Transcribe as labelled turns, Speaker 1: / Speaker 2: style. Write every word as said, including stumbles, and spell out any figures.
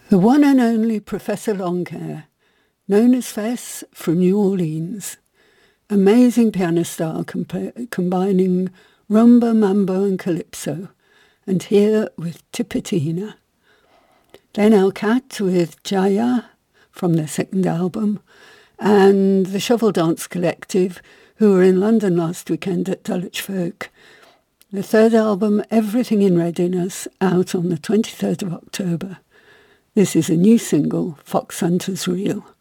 Speaker 1: The one and only Professor Longhair, known as Fess from New Orleans. Amazing piano style comp- combining rumba, mambo and calypso, and here with Tipitina. Then El Cat with Jaya from their second album, and the Shovel Dance Collective, who were in London last weekend at Dulwich Folk. The third album, Everything in Readiness, out on the twenty-third of October. This is a new single, Fox Hunter's Reel.